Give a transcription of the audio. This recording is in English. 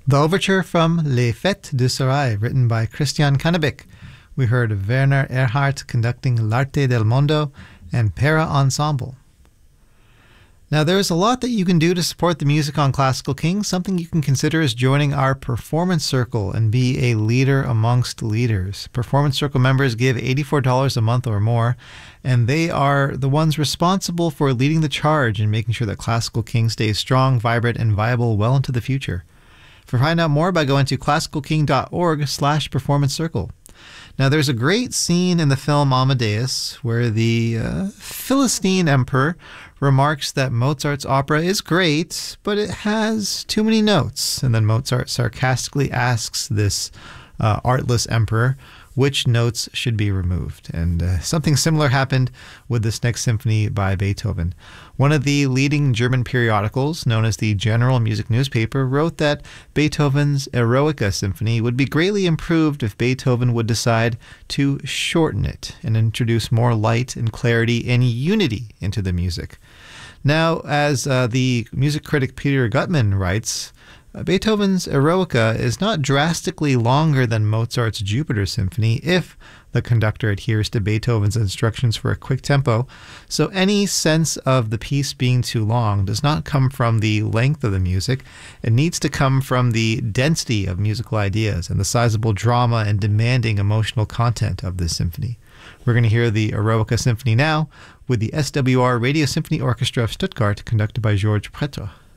The overture from Les Fêtes du Serail, written by Christian Canabik. We heard Werner Erhardt conducting L'Arte del Mondo and Pera Ensemble. Now, there's a lot that you can do to support the music on Classical King. Something you can consider is joining our Performance Circle and be a leader amongst leaders. Performance Circle members give $84 a month or more, and they are the ones responsible for leading the charge and making sure that Classical King stays strong, vibrant, and viable well into the future. Find out more by going to classicalking.org/performance circle. Now, there's a great scene in the film Amadeus where the Philistine emperor remarks that Mozart's opera is great, but it has too many notes. And then Mozart sarcastically asks this artless emperor which notes should be removed. And something similar happened with this next symphony by Beethoven. One of the leading German periodicals, known as the General Music Newspaper, wrote that Beethoven's Eroica Symphony would be greatly improved if Beethoven would decide to shorten it and introduce more light and clarity and unity into the music. Now, as the music critic Peter Gutmann writes, Beethoven's Eroica is not drastically longer than Mozart's Jupiter Symphony if the conductor adheres to Beethoven's instructions for a quick tempo, so any sense of the piece being too long does not come from the length of the music. It needs to come from the density of musical ideas and the sizable drama and demanding emotional content of this symphony. We're going to hear the Eroica Symphony now with the SWR Radio Symphony Orchestra of Stuttgart, conducted by Georges Prétre.